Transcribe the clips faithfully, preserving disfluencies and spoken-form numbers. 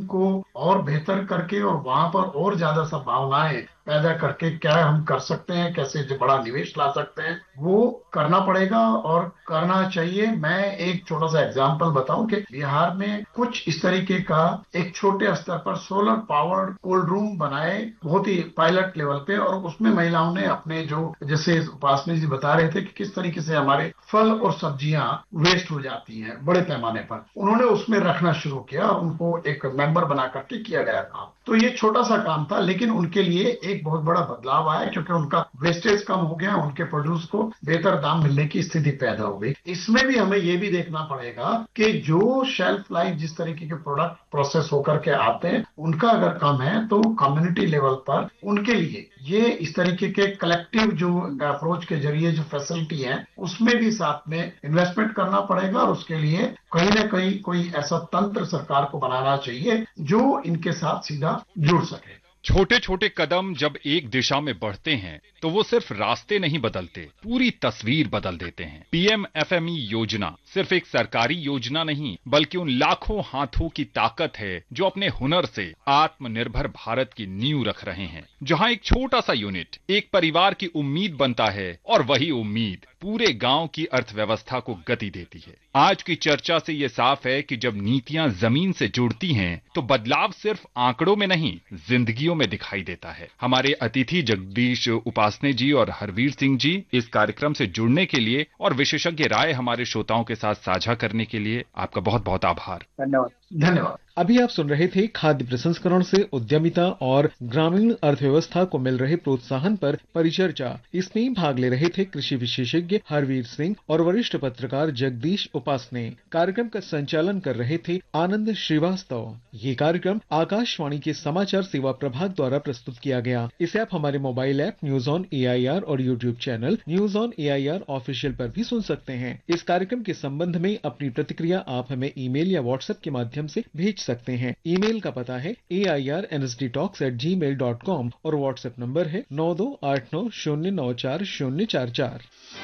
को और बेहतर करके और वहां पर और ज्यादा संभावनाएं पैदा करके क्या हम कर सकते हैं, कैसे जो बड़ा निवेश ला सकते हैं, वो करना पड़ेगा और करना चाहिए। मैं एक छोटा सा एग्जांपल बताऊं कि बिहार में कुछ इस तरीके का एक छोटे स्तर पर सोलर पावर्ड कोल्ड रूम बनाए, बहुत ही पायलट लेवल पे, और उसमें महिलाओं ने अपने जो, जैसे उपासनी जी बता रहे थे कि किस तरीके से हमारे फल और सब्जियां वेस्ट हो जाती हैं बड़े पैमाने पर, उन्होंने उसमें रखना शुरू किया और उनको एक मेंबर बना करके किया गया काम। तो ये छोटा सा काम था, लेकिन उनके लिए एक बहुत बड़ा बदलाव आया, क्योंकि उनका वेस्टेज कम हो गया, उनके प्रोड्यूस को बेहतर दाम मिलने की स्थिति पैदा हो गई। इसमें भी हमें ये भी देखना पड़ेगा कि जो शेल्फ लाइफ जिस तरीके के प्रोडक्ट प्रोसेस होकर के आते हैं उनका अगर कम है, तो कम्युनिटी लेवल पर उनके लिए ये इस तरीके के कलेक्टिव जो अप्रोच के जरिए जो फैसिलिटी है उसमें भी साथ में इन्वेस्टमेंट करना पड़ेगा, और उसके लिए कहीं ना कहीं कोई ऐसा तंत्र सरकार को बनाना चाहिए जो इनके साथ सीधा जुड़ सके। छोटे छोटे कदम जब एक दिशा में बढ़ते हैं तो वो सिर्फ रास्ते नहीं बदलते, पूरी तस्वीर बदल देते हैं। पीएम एफएमई योजना सिर्फ एक सरकारी योजना नहीं, बल्कि उन लाखों हाथों की ताकत है जो अपने हुनर से आत्मनिर्भर भारत की नींव रख रहे हैं। जहां एक छोटा सा यूनिट एक परिवार की उम्मीद बनता है और वही उम्मीद पूरे गांव की अर्थव्यवस्था को गति देती है। आज की चर्चा से यह साफ है कि जब नीतियां जमीन से जुड़ती हैं तो बदलाव सिर्फ आंकड़ों में नहीं, जिंदगियों में दिखाई देता है। हमारे अतिथि जगदीश उपासने जी और हरवीर सिंह जी, इस कार्यक्रम से जुड़ने के लिए और विशेषज्ञ राय हमारे श्रोताओं के साथ साझा करने के लिए आपका बहुत बहुत आभार। धन्यवाद। धन्यवाद। अभी आप सुन रहे थे खाद्य प्रसंस्करण से उद्यमिता और ग्रामीण अर्थव्यवस्था को मिल रहे प्रोत्साहन पर परिचर्चा। इसमें भाग ले रहे थे कृषि विशेषज्ञ हरवीर सिंह और वरिष्ठ पत्रकार जगदीश उपासने। कार्यक्रम का संचालन कर रहे थे आनंद श्रीवास्तव। ये कार्यक्रम आकाशवाणी के समाचार सेवा प्रभाग द्वारा प्रस्तुत किया गया। इसे आप हमारे mobile app news on AIR और YouTube channel news on AIR official पर भी सुन सकते हैं। इस कार्यक्रम के संबंध में अपनी प्रतिक्रिया आप हमें ईमेल या व्हाट्सएप के माध्यम से भेज सकते हैं। ईमेल का पता है ए I R N S D talks eight ji mail dot com और व्हाट्सएप नंबर है नौ दो आठ नौ शून्य नौ चार शून्य चार चार।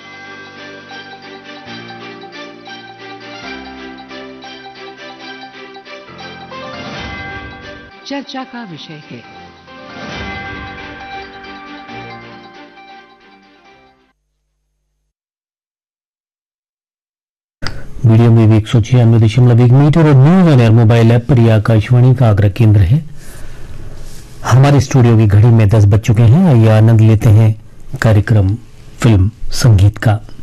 चर्चा का विषय है मीडियम वेव एक सौ छियानवे दशमलव एक मीटर और news on air mobile app पर यह आकाशवाणी का आगरा केंद्र है। हमारे स्टूडियो की घड़ी में दस बज चुके हैं। आइए आनंद लेते हैं कार्यक्रम फिल्म संगीत का।